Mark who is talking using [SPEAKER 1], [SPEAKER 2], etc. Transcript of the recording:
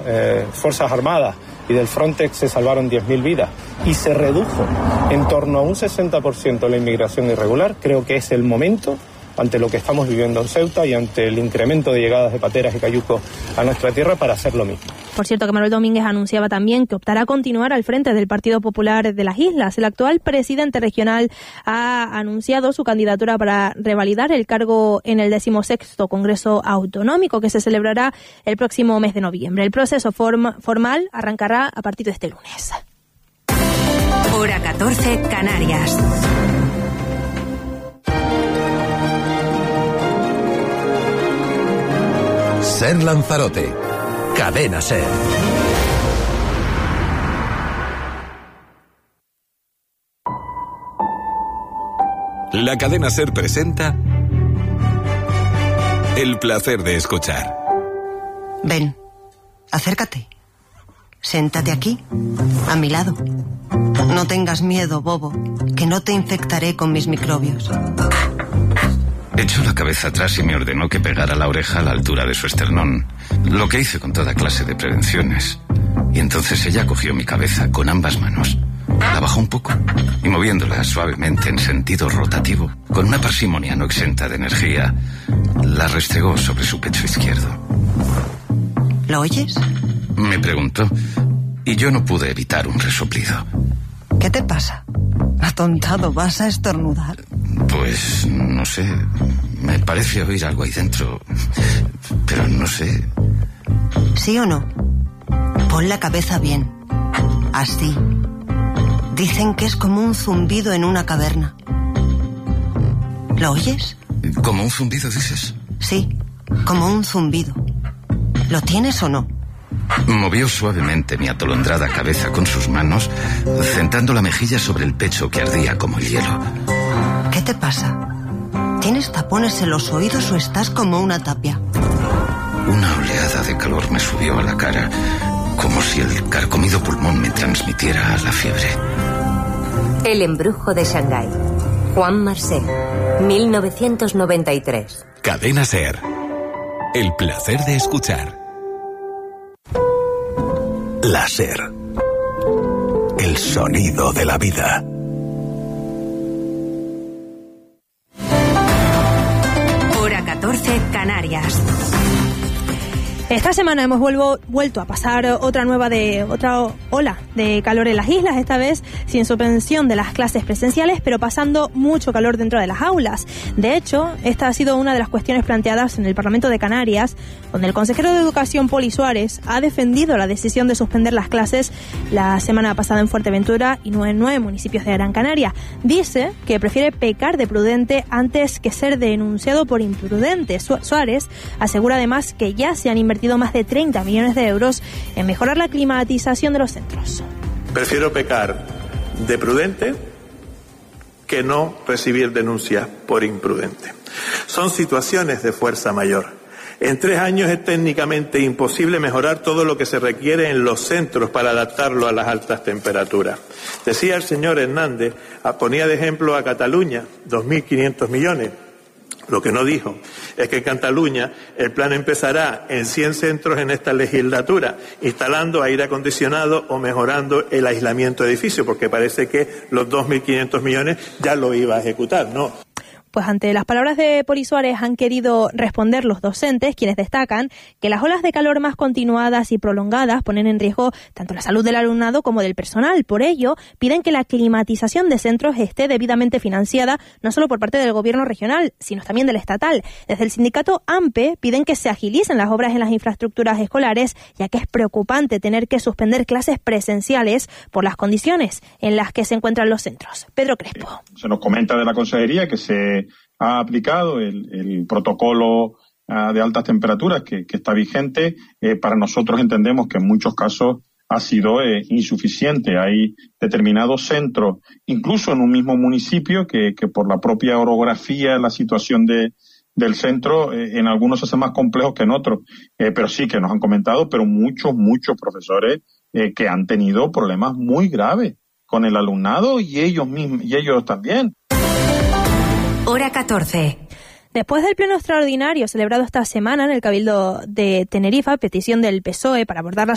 [SPEAKER 1] Fuerzas Armadas y del Frontex se salvaron 10.000 vidas y se redujo en torno a un 60% la inmigración irregular, creo que es el momento, ante lo que estamos viviendo en Ceuta y ante el incremento de llegadas de pateras y cayucos a nuestra tierra, para hacer lo mismo.
[SPEAKER 2] Por cierto, que Manuel Domínguez anunciaba también que optará a continuar al frente del Partido Popular de las Islas. El actual presidente regional ha anunciado su candidatura para revalidar el cargo en el 16º Congreso Autonómico, que se celebrará el próximo mes de noviembre. El proceso formal arrancará a partir de este lunes.
[SPEAKER 3] Hora 14, Canarias.
[SPEAKER 4] Ser Lanzarote, Cadena Ser.
[SPEAKER 5] La Cadena Ser presenta El placer de escuchar.
[SPEAKER 6] Ven, acércate. Siéntate aquí, a mi lado. No tengas miedo, bobo, que no te infectaré con mis microbios.
[SPEAKER 7] Echó la cabeza atrás y me ordenó que pegara la oreja a la altura de su esternón, lo que hice con toda clase de prevenciones. Y entonces ella cogió mi cabeza con ambas manos, la bajó un poco y moviéndola suavemente en sentido rotativo, con una parsimonia no exenta de energía, la restregó sobre su pecho izquierdo.
[SPEAKER 6] ¿Lo oyes?
[SPEAKER 7] Me preguntó, y yo no pude evitar un resoplido.
[SPEAKER 6] ¿Qué te pasa? Atontado, ¿vas a estornudar?
[SPEAKER 7] Pues no sé, me parece oír algo ahí dentro, pero no sé.
[SPEAKER 6] ¿Sí o no? Pon la cabeza bien, así. Dicen que es como un zumbido en una caverna. ¿Lo oyes?
[SPEAKER 7] ¿Como un zumbido, dices?
[SPEAKER 6] Sí, como un zumbido. ¿Lo tienes o no?
[SPEAKER 7] Movió suavemente mi atolondrada cabeza con sus manos, centrando la mejilla sobre el pecho que ardía como el hielo.
[SPEAKER 6] ¿Qué te pasa? ¿Tienes tapones en los oídos o estás como una tapia?
[SPEAKER 7] Una oleada de calor me subió a la cara, como si el carcomido pulmón me transmitiera la fiebre.
[SPEAKER 3] El embrujo de Shanghái. Juan Marcet, 1993.
[SPEAKER 5] Cadena Ser. El placer de escuchar.
[SPEAKER 4] La Ser. El sonido de la vida.
[SPEAKER 3] Hora 14, Canarias.
[SPEAKER 2] Esta semana hemos vuelto a pasar otra ola de calor en las islas, esta vez sin suspensión de las clases presenciales, pero pasando mucho calor dentro de las aulas. De hecho, esta ha sido una de las cuestiones planteadas en el Parlamento de Canarias, donde el consejero de Educación, Poli Suárez, ha defendido la decisión de suspender las clases la semana pasada en Fuerteventura y en 9 municipios de Gran Canaria. Dice que prefiere pecar de prudente antes que ser denunciado por imprudente. Suárez asegura además que ya se han invertido más de 30 millones de euros en mejorar la climatización de los centros.
[SPEAKER 8] Prefiero pecar de prudente que no recibir denuncias por imprudente. Son situaciones de fuerza mayor. En 3 años es técnicamente imposible mejorar todo lo que se requiere en los centros para adaptarlo a las altas temperaturas. Decía el señor Hernández, ponía de ejemplo a Cataluña, 2.500 millones. Lo que no dijo es que en Cataluña el plan empezará en 100 centros en esta legislatura, instalando aire acondicionado o mejorando el aislamiento de edificios, porque parece que los 2.500 millones ya lo iba a ejecutar, ¿no?
[SPEAKER 2] Pues ante las palabras de Poli Suárez han querido responder los docentes, quienes destacan que las olas de calor más continuadas y prolongadas ponen en riesgo tanto la salud del alumnado como del personal. Por ello, piden que la climatización de centros esté debidamente financiada, no solo por parte del gobierno regional, sino también del estatal. Desde el sindicato AMPE piden que se agilicen las obras en las infraestructuras escolares, ya que es preocupante tener que suspender clases presenciales por las condiciones en las que se encuentran los centros. Pedro Crespo.
[SPEAKER 9] Se nos comenta de la consejería que se ha aplicado el protocolo de altas temperaturas que está vigente. Para nosotros entendemos que en muchos casos ha sido insuficiente. Hay determinados centros, incluso en un mismo municipio, que por la propia orografía, la situación del centro, en algunos se hace más complejo que en otros. Pero sí que nos han comentado, pero muchos profesores que han tenido problemas muy graves con el alumnado y ellos mismos, y ellos también.
[SPEAKER 3] Hora 14.
[SPEAKER 2] Después del pleno extraordinario celebrado esta semana en el Cabildo de Tenerife, petición del PSOE para abordar la